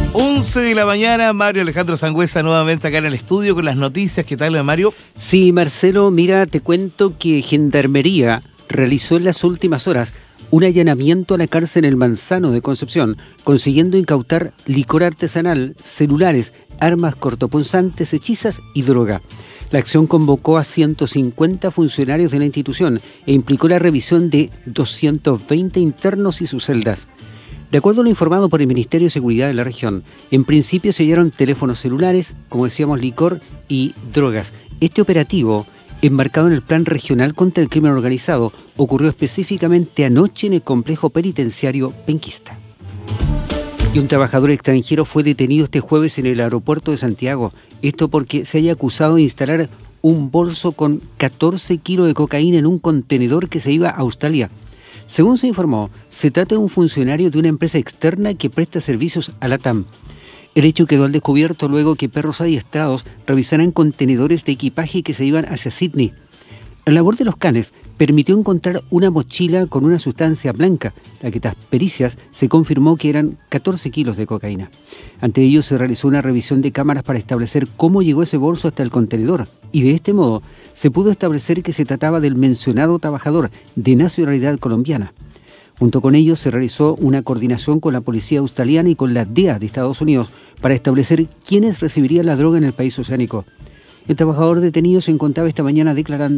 11 de la mañana, Mario Alejandro Sangüesa nuevamente acá en el estudio con las noticias. ¿Qué tal, Mario? Sí, Marcelo, mira, te cuento que Gendarmería realizó en las últimas horas un allanamiento a la cárcel El Manzano de Concepción, consiguiendo incautar licor artesanal, celulares, armas cortopunzantes, hechizas y droga. La acción convocó a 150 funcionarios de la institución e implicó la revisión de 220 internos y sus celdas. De acuerdo a lo informado por el Ministerio de Seguridad de la región, en principio se hallaron teléfonos celulares, como decíamos, licor y drogas. Este operativo, enmarcado en el Plan Regional contra el Crimen Organizado, ocurrió específicamente anoche en el complejo penitenciario penquista. Y un trabajador extranjero fue detenido este jueves en el aeropuerto de Santiago. Esto porque se haya acusado de instalar un bolso con 14 kilos de cocaína en un contenedor que se iba a Australia. Según se informó, se trata de un funcionario de una empresa externa que presta servicios a la TAM. El hecho quedó al descubierto luego que perros adiestrados revisaran contenedores de equipaje que se iban hacia Sydney. La labor de los canes permitió encontrar una mochila con una sustancia blanca, la que tras pericias se confirmó que eran 14 kilos de cocaína. Ante ello se realizó una revisión de cámaras para establecer cómo llegó ese bolso hasta el contenedor, y de este modo se pudo establecer que se trataba del mencionado trabajador de nacionalidad colombiana. Junto con ello se realizó una coordinación con la policía australiana y con la DEA de Estados Unidos para establecer quiénes recibirían la droga en el país oceánico. El trabajador detenido se encontraba esta mañana declarando